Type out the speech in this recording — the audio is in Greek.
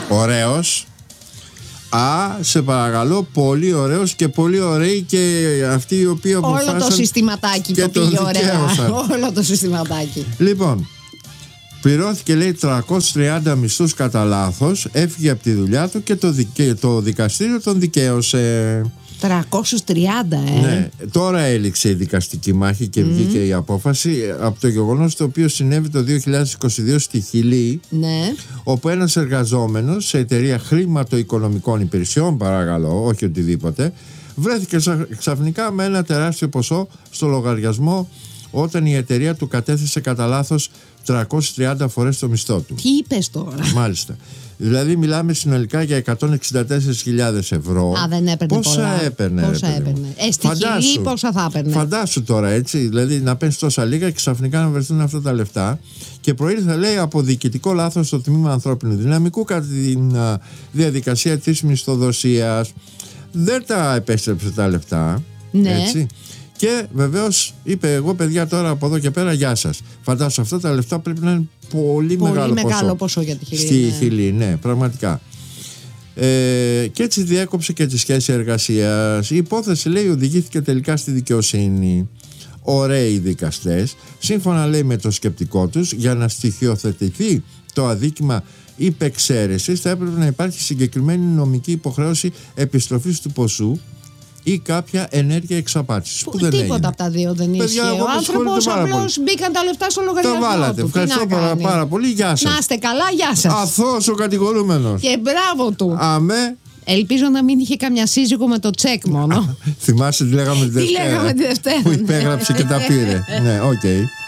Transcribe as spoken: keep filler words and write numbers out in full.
ωραίος. Α, σε παρακαλώ, πολύ ωραίος και πολύ ωραίοι και αυτοί οι οποίοι αποφάσισαν. Όλο το συστηματάκι το πήγε ωραία. Όλο το συστηματάκι. Λοιπόν, πληρώθηκε λέει τριακόσιους τριάντα μισθούς κατά λάθος, έφυγε από τη δουλειά του και το, δικαι... το δικαστήριο τον δικαίωσε. τριακόσιους τριάντα, ε. Ναι, τώρα έληξε η δικαστική μάχη και mm. βγήκε η απόφαση από το γεγονός το οποίο συνέβη το δύο χιλιάδες είκοσι δύο στη Χιλή, ναι. όπου ένας εργαζόμενος σε εταιρεία χρηματοοικονομικών υπηρεσιών, παρακαλώ, όχι οτιδήποτε, βρέθηκε ξαφνικά με ένα τεράστιο ποσό στο λογαριασμό όταν η εταιρεία του κατέθεσε κατά λάθος τριακόσιες τριάντα φορές το μισθό του. Τι είπες τώρα? Μάλιστα. Δηλαδή μιλάμε συνολικά για εκατόν εξήντα τέσσερις χιλιάδες ευρώ. Α, δεν έπαιρνε πόσα πολλά. Έπαιρνε, πόσα έπαιρνε. Ε, στη Χιλή πόσα θα έπαιρνε. Φαντάσου τώρα, έτσι, δηλαδή να παίρνεις τόσα λίγα και ξαφνικά να βρεθούν αυτά τα λεφτά. Και προήλθε, λέει, από διοικητικό λάθος στο τμήμα ανθρώπινου δυναμικού κατά τη διαδικασία της μισθοδοσίας. Δεν τα επέστρεψε τα λεφτά. Ναι. Έτσι. Και βεβαίως είπε, εγώ παιδιά τώρα από εδώ και πέρα γεια σας. Φαντάσου, αυτά τα λεφτά πρέπει να είναι πολύ, πολύ μεγάλο, μεγάλο ποσό, ποσό για τη Χιλή. Στη ναι. Χιλή, ναι, πραγματικά. Ε, και έτσι διέκοψε και τη σχέση εργασίας. Η υπόθεση, λέει, οδηγήθηκε τελικά στη δικαιοσύνη. Ωραίοι δικαστές, σύμφωνα, λέει, με το σκεπτικό τους, για να στοιχειοθετηθεί το αδίκημα υπεξαίρεσης θα έπρεπε να υπάρχει συγκεκριμένη νομική υποχρέωση επιστροφής του ποσού ή κάποια ενέργεια εξαπάτησης. Που, που δεν τίποτα έγινε. από τα δύο δεν ισχύει. Ο άνθρωπος απλώς μπήκαν τα λεφτά στο λογαριασμό. Τα βάλατε. Του. Ευχαριστώ πάρα, πάρα πολύ. Γεια σας. Να είστε καλά, γεια σας. Αθώος ο κατηγορούμενος. Και μπράβο του. Αμέ. Ελπίζω να μην είχε καμιά σύζυγο με το τσεκ μόνο. Θυμάσαι τι λέγαμε τη Δευτέρα. Τι λέγαμε τη Δευτέρα. Που υπέγραψε και τα πήρε. Ναι, οκ. Okay.